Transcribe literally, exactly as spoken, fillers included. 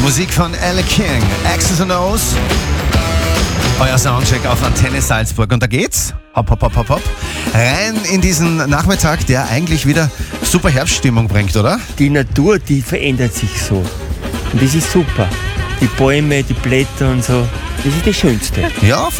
Musik von Elle King, X's and O's. Euer Soundcheck auf Antenne Salzburg. Und da geht's, hopp, hopp, hopp, hopp, hopp, rein in diesen Nachmittag, der eigentlich wieder super Herbststimmung bringt, oder? Die Natur, die verändert sich so. Und das ist super. Die Bäume, die Blätter und so, das ist das Schönste. Ja,